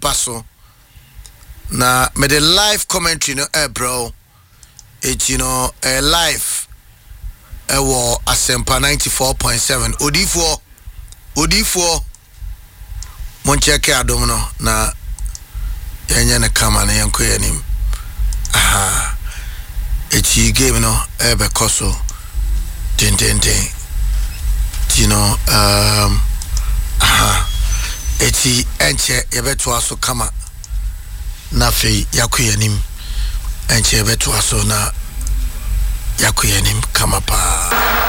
baso na me the live commentary no bro it live wo Asempa 94.7 odifo mon check adom no na yenye ne kama na yenko yanim eti game no ebe koso den eti enche yebeto aso kama na fe yakuyanim enche yebeto aso na yakuyanim kama pa